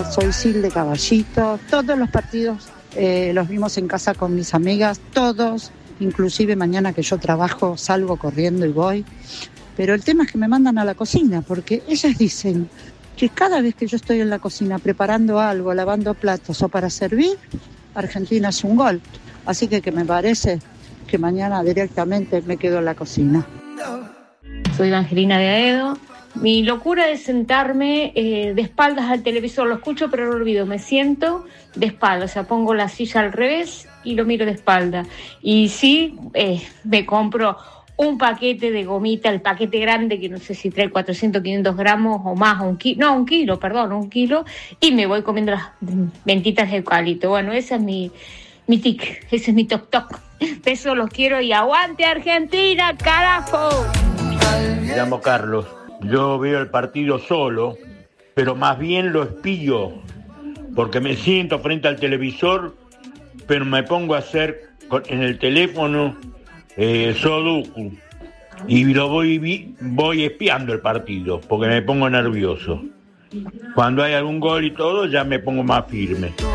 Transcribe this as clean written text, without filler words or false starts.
soy Sil de Caballito. Todos los partidos los vimos en casa con mis amigas, todos, inclusive mañana que yo trabajo salgo corriendo y voy. Pero el tema es que me mandan a la cocina, porque ellas dicen que cada vez que yo estoy en la cocina preparando algo, lavando platos o para servir, Argentina hace un gol. Así que me parece que mañana directamente me quedo en la cocina. Soy Evangelina de Aedo. Mi locura es sentarme de espaldas al televisor, lo escucho pero no lo olvido, me siento de espaldas, o sea, pongo la silla al revés y lo miro de espalda. Y sí, me compro un paquete de gomita, el paquete grande, que no sé si trae 400, 500 gramos o más, un kilo, y me voy comiendo las ventitas de eucalipto. Bueno, ese es mi tic, ese es mi toc. Besos, los quiero y aguante Argentina, carajo. Me llamo Carlos. Yo veo el partido solo, pero más bien lo espío, porque me siento frente al televisor, pero me pongo a hacer en el teléfono Sudoku y lo voy espiando el partido, porque me pongo nervioso. Cuando hay algún gol y todo, ya me pongo más firme.